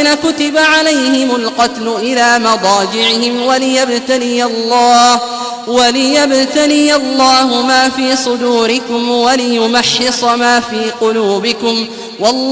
الذين كتب عليهم القتل إلى مضاجعهم وليبتلي الله ما في صدوركم وليمحص ما في قلوبكم